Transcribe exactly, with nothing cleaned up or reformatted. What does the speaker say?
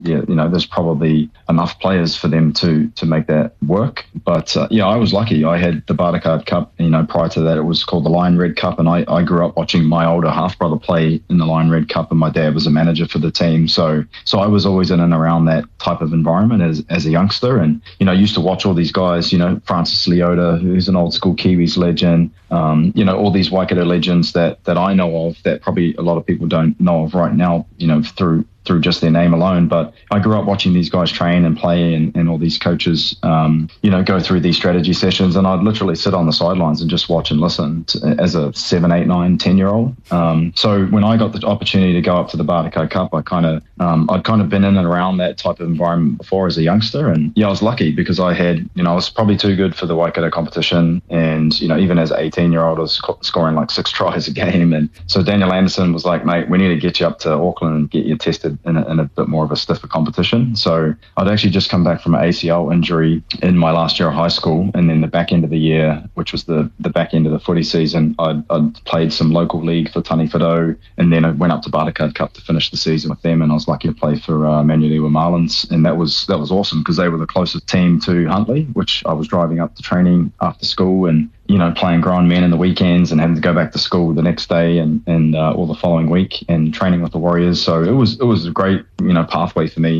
yeah, you know, there's probably enough players for them to to make that work. But uh, yeah, I was lucky. I had the Bartercard Cup. You know, prior to that, it was called the Lion Red Cup, and I, I grew up watching my older half brother play in the Lion Red Cup, and my dad was a manager for the team. So so I was always in and around that type of environment as as a youngster, and you know, I used to watch all these guys. You know, Francis Leota, who's an old school Kiwis legend. Um, you know, all these Waikato legends that that I know of that probably a lot of people don't know of right now. You know, through through just their name alone. But I grew up watching these guys train and play, and, and all these coaches, um, you know, go through these strategy sessions. And I'd literally sit on the sidelines and just watch and listen to, as a seven, eight, nine, ten year old. Um, so when I got the opportunity to go up to the Bartercard Cup, I kind of, um, I'd kind of been in and around that type of environment before as a youngster. And yeah, I was lucky because I had, you know, I was probably too good for the Waikato competition. And, you know, even as an eighteen year old, I was sc- scoring like six tries a game. And so Daniel Anderson was like, mate, we need to get you up to Auckland and get you tested in a, in a bit more of a stiffer competition. So I'd actually just come back from an A C L injury in my last year of high school, and then the back end of the year, which was the, the back end of the footy season, I'd, I'd played some local league for Tani Whanau, and then I went up to Bartercard Cup to finish the season with them, and I was lucky to play for uh, Manurewa Marlins, and that was that was awesome because they were the closest team to Huntly, which I was driving up to training after school, and you know, playing grown men in the weekends and having to go back to school the next day and, and uh, or the following week and training with the Warriors. So it was it was a great, you know, pathway for me